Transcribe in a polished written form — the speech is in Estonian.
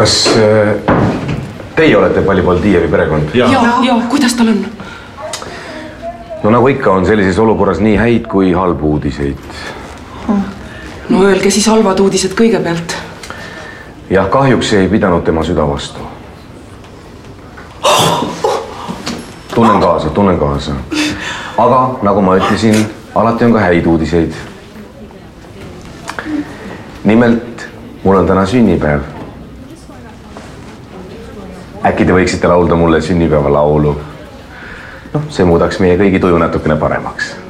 Kas teie olete Palipoldijevi perekond? Jaa, kuidas tal on? No nagu ikka on sellises olukorras nii häid kui halbu uudiseid. No öelge siis halvad uudised kõigepealt. Jah, kahjuks ei pidanud tema süda vastu. Tunnen kaasa. Aga nagu ma ütlesin, alati on ka häid uudiseid. Nimelt, mul on täna sünnipäev. Äkki te võiksite laulda mulle sünnipäeva laulu? No, see muudaks meie kõigi tuju natukene paremaks.